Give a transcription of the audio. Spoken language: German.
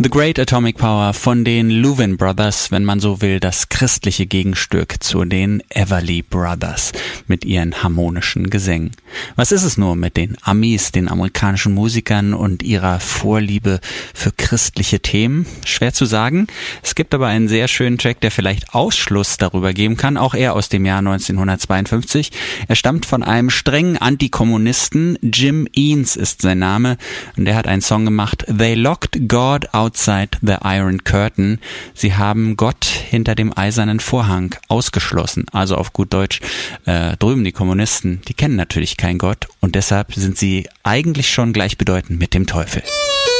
The Great Atomic Power von den Louvin Brothers, wenn man so will, das christliche Gegenstück zu den Everly Brothers mit ihren harmonischen Gesängen. Was ist es nur mit den Amis, den amerikanischen Musikern und ihrer Vorliebe für christliche Themen? Schwer zu sagen. Es gibt aber einen sehr schönen Track, der vielleicht Ausschluss darüber geben kann, auch er aus dem Jahr 1952. Er stammt von einem strengen Antikommunisten, Jim Eanes ist sein Name, und der hat einen Song gemacht, They Locked God Outside the Iron Curtain. Sie haben Gott hinter dem eisernen Vorhang ausgeschlossen. Also auf gut Deutsch, drüben die Kommunisten, die kennen natürlich keinen Gott und deshalb sind sie eigentlich schon gleichbedeutend mit dem Teufel.